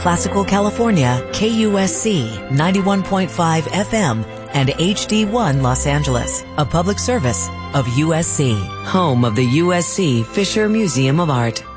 Classical California, KUSC 91.5 FM, and HD1 Los Angeles, a public service of USC, home of the USC Fisher Museum of Art.